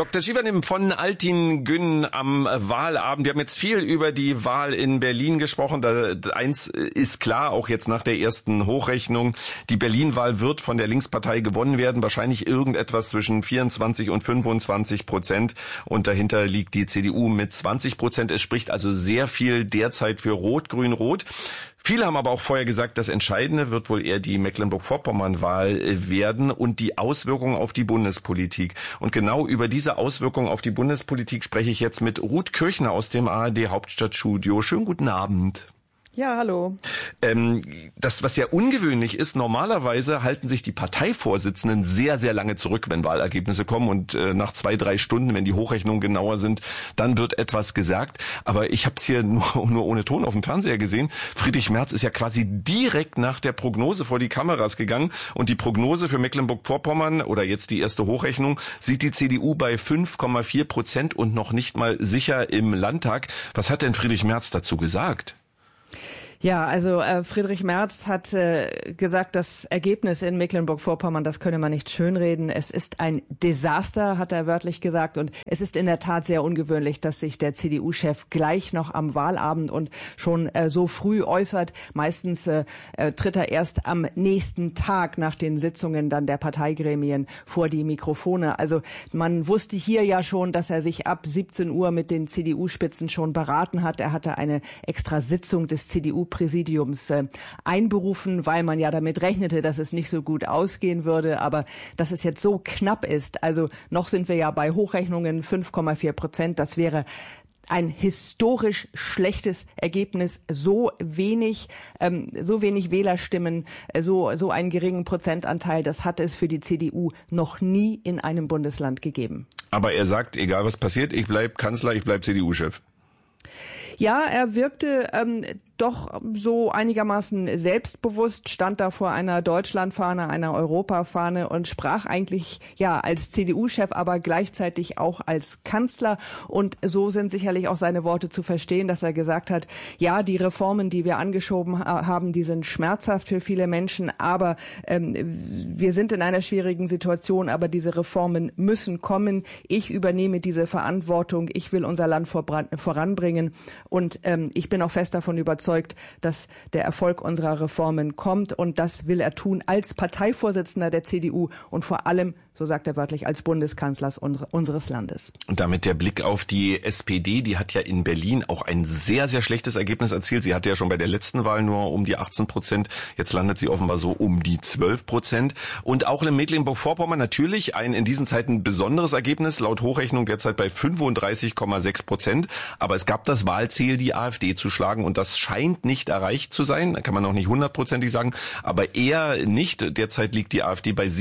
Dr. Schiebernimm von Altingün am Wahlabend. Wir haben jetzt viel über die Wahl in Berlin gesprochen. Eins ist klar, auch jetzt nach der ersten Hochrechnung. Die Berlin-Wahl wird von der Linkspartei gewonnen werden. Wahrscheinlich irgendetwas zwischen 24 und 25%. Und dahinter liegt die CDU mit 20%. Es spricht also sehr viel derzeit für Rot, Grün, Rot. Viele haben aber auch vorher gesagt, das Entscheidende wird wohl eher die Mecklenburg-Vorpommern-Wahl werden und die Auswirkungen auf die Bundespolitik. Und genau über diese Auswirkungen auf die Bundespolitik spreche ich jetzt mit Ruth Kirchner aus dem ARD-Hauptstadtstudio. Schönen guten Abend. Ja, hallo. Das, was ja ungewöhnlich ist, normalerweise halten sich die Parteivorsitzenden sehr, sehr lange zurück, wenn Wahlergebnisse kommen und nach 2-3 Stunden, wenn die Hochrechnungen genauer sind, dann wird etwas gesagt. Aber ich habe es hier nur ohne Ton auf dem Fernseher gesehen. Friedrich Merz ist ja quasi direkt nach der Prognose vor die Kameras gegangen und die Prognose für Mecklenburg-Vorpommern oder jetzt die erste Hochrechnung sieht die CDU bei 5,4% und noch nicht mal sicher im Landtag. Was hat denn Friedrich Merz dazu gesagt? Ja, also Friedrich Merz hat gesagt, das Ergebnis in Mecklenburg-Vorpommern, das könne man nicht schönreden. Es ist ein Desaster, hat er wörtlich gesagt. Und es ist in der Tat sehr ungewöhnlich, dass sich der CDU-Chef gleich noch am Wahlabend und schon so früh äußert. Meistens tritt er erst am nächsten Tag nach den Sitzungen dann der Parteigremien vor die Mikrofone. Also man wusste hier ja schon, dass er sich ab 17 Uhr mit den CDU-Spitzen schon beraten hat. Er hatte eine extra Sitzung des CDU-Präsidiums einberufen, weil man ja damit rechnete, dass es nicht so gut ausgehen würde. Aber dass es jetzt so knapp ist, also noch sind wir ja bei Hochrechnungen 5,4%, das wäre ein historisch schlechtes Ergebnis, so wenig Wählerstimmen, so einen geringen Prozentanteil, das hat es für die CDU noch nie in einem Bundesland gegeben. Aber er sagt, egal was passiert, ich bleib Kanzler, ich bleib CDU-Chef. Ja, er wirkte doch so einigermaßen selbstbewusst, stand da vor einer Deutschlandfahne, einer Europafahne und sprach eigentlich ja als CDU-Chef, aber gleichzeitig auch als Kanzler. Und so sind sicherlich auch seine Worte zu verstehen, dass er gesagt hat, ja, die Reformen, die wir angeschoben haben, die sind schmerzhaft für viele Menschen, aber wir sind in einer schwierigen Situation, aber diese Reformen müssen kommen. Ich übernehme diese Verantwortung, ich will unser Land voranbringen und ich bin auch fest davon überzeugt, dass der Erfolg unserer Reformen kommt und das will er tun als Parteivorsitzender der CDU und vor allem, so sagt er wörtlich, als Bundeskanzler unseres Landes. Und damit der Blick auf die SPD, die hat ja in Berlin auch ein sehr, sehr schlechtes Ergebnis erzielt. Sie hatte ja schon bei der letzten Wahl nur um die 18%, jetzt landet sie offenbar so um die 12%. Und auch in Mecklenburg-Vorpommern natürlich ein in diesen Zeiten besonderes Ergebnis, laut Hochrechnung derzeit bei 35,6%. Aber es gab das Wahlziel, die AfD zu schlagen und das scheint nicht erreicht zu sein. Da kann man noch nicht 100%ig sagen, aber eher nicht. Derzeit liegt die AfD bei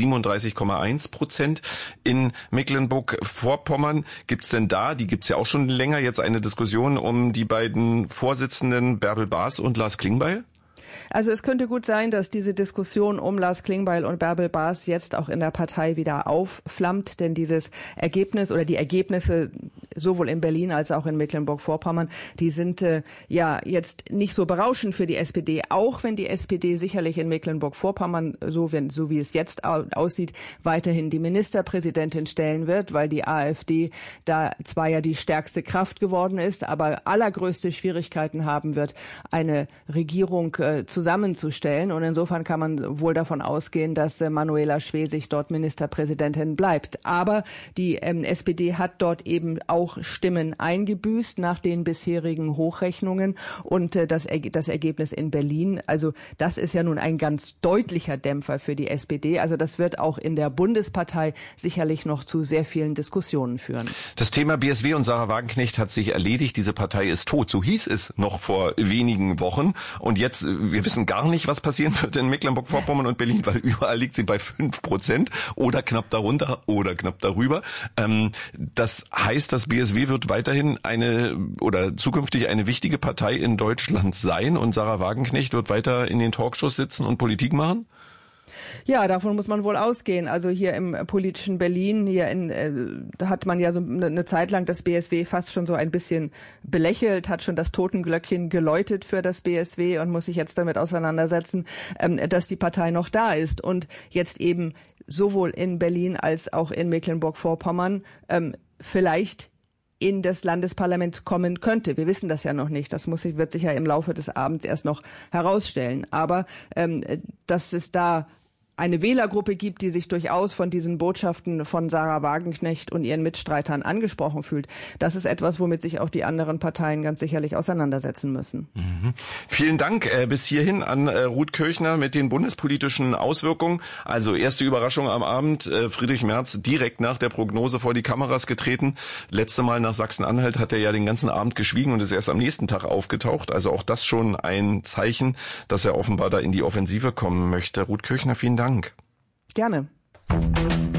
37,1% in Mecklenburg-Vorpommern. Gibt's denn da, die gibt's ja auch schon länger, jetzt eine Diskussion um die beiden Vorsitzenden Bärbel Baas und Lars Klingbeil? Also es könnte gut sein, dass diese Diskussion um Lars Klingbeil und Bärbel Baas jetzt auch in der Partei wieder aufflammt, denn dieses Ergebnis oder die Ergebnisse sowohl in Berlin als auch in Mecklenburg-Vorpommern, die sind ja jetzt nicht so berauschend für die SPD, auch wenn die SPD sicherlich in Mecklenburg-Vorpommern, so wie es jetzt aussieht, weiterhin die Ministerpräsidentin stellen wird, weil die AfD da zwar ja die stärkste Kraft geworden ist, aber allergrößte Schwierigkeiten haben wird, eine Regierung zusammenzustellen. Und insofern kann man wohl davon ausgehen, dass Manuela Schwesig dort Ministerpräsidentin bleibt. Aber die SPD hat dort eben auch Stimmen eingebüßt nach den bisherigen Hochrechnungen. Und das Ergebnis in Berlin, also das ist ja nun ein ganz deutlicher Dämpfer für die SPD. Also das wird auch in der Bundespartei sicherlich noch zu sehr vielen Diskussionen führen. Das Thema BSW und Sarah Wagenknecht hat sich erledigt. Diese Partei ist tot. So hieß es noch vor wenigen Wochen. Und jetzt, wir wissen gar nicht, was passieren wird in Mecklenburg-Vorpommern und Berlin, weil überall liegt sie bei 5% oder knapp darunter oder knapp darüber. Das heißt, das BSW wird weiterhin zukünftig eine wichtige Partei in Deutschland sein und Sarah Wagenknecht wird weiter in den Talkshows sitzen und Politik machen? Ja, davon muss man wohl ausgehen. Also hier im politischen Berlin, da hat man ja so eine Zeit lang das BSW fast schon so ein bisschen belächelt, hat schon das Totenglöckchen geläutet für das BSW und muss sich jetzt damit auseinandersetzen, dass die Partei noch da ist und jetzt eben sowohl in Berlin als auch in Mecklenburg-Vorpommern vielleicht in das Landesparlament kommen könnte. Wir wissen das ja noch nicht. Das wird sich ja im Laufe des Abends erst noch herausstellen. Aber dass es da eine Wählergruppe gibt, die sich durchaus von diesen Botschaften von Sarah Wagenknecht und ihren Mitstreitern angesprochen fühlt. Das ist etwas, womit sich auch die anderen Parteien ganz sicherlich auseinandersetzen müssen. Mhm. Vielen Dank bis hierhin an Ruth Kirchner mit den bundespolitischen Auswirkungen. Also erste Überraschung am Abend, Friedrich Merz direkt nach der Prognose vor die Kameras getreten. Letzte Mal nach Sachsen-Anhalt hat er ja den ganzen Abend geschwiegen und ist erst am nächsten Tag aufgetaucht. Also auch das schon ein Zeichen, dass er offenbar da in die Offensive kommen möchte. Ruth Kirchner, vielen Dank. Gerne.